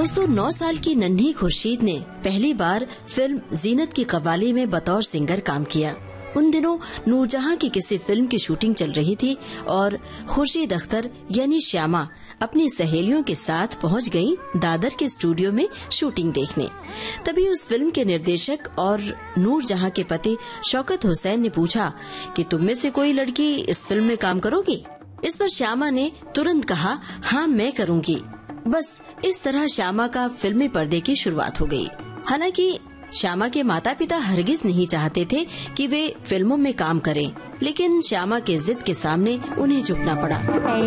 दोस्तों 9 साल की नन्ही खुर्शीद ने पहली बार फिल्म जीनत की कव्वाली में बतौर सिंगर काम किया। उन दिनों नूरजहां की किसी फिल्म की शूटिंग चल रही थी और खुर्शीद अख्तर यानी श्यामा अपनी सहेलियों के साथ पहुंच गई दादर के स्टूडियो में शूटिंग देखने। तभी उस फिल्म के निर्देशक और नूरजहां के पति शौकत हुसैन ने पूछा कि तुम में से कोई लड़की इस फिल्म में काम करोगी? इस पर श्यामा ने तुरंत कहा, हाँ मैं करूँगी। बस इस तरह श्यामा का फिल्मी पर्दे की शुरुआत हो गई। हालांकि श्यामा के माता पिता हरगिज नहीं चाहते थे कि वे फिल्मों में काम करें, लेकिन श्यामा के जिद के सामने उन्हें झुकना पड़ा।